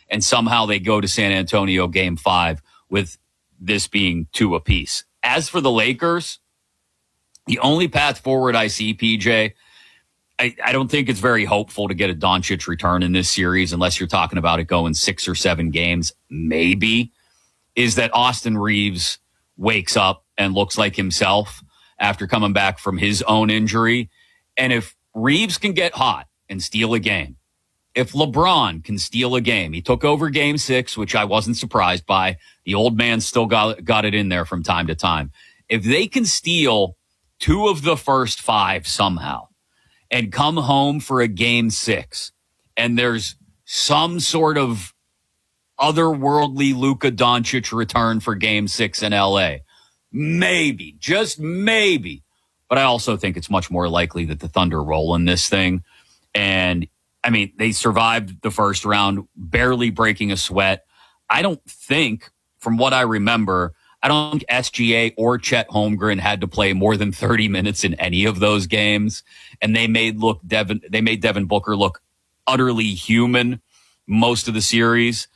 and somehow they go to San Antonio game 5 with this being 2 apiece. As for the Lakers, the only path forward I see, PJ, I don't think it's very hopeful to get a Doncic return in this series unless you're talking about it going 6 or 7 games, maybe, is that Austin Reeves wakes up and looks like himself after coming back from his own injury. And if Reeves can get hot and steal a game, if LeBron can steal a game, he took over game 6, which I wasn't surprised by. The old man still got it in there from time to time. If they can steal 2 of the first 5 somehow and come home for a game 6, and there's some sort of otherworldly Luka Doncic return for game 6 in LA, maybe, just maybe. But I also think it's much more likely that the Thunder roll in this thing. And I mean, they survived the first round, barely breaking a sweat. I don't think, from what I remember, I don't think SGA or Chet Holmgren had to play more than 30 minutes in any of those games. And they made Devin Booker look utterly human most of the series.